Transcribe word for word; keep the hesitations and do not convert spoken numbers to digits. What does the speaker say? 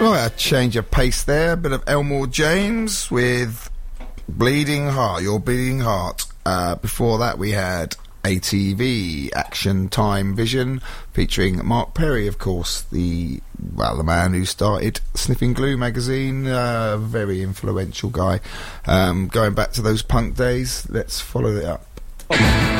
Right, a change of pace there. A bit of Elmore James with Bleeding Heart, Your Bleeding Heart. Uh, before that we had A T V, Action Time Vision, featuring Mark Perry, of course, the well, the man who started Sniffing Glue magazine, uh, very influential guy. Um, going back to those punk days, let's follow it up.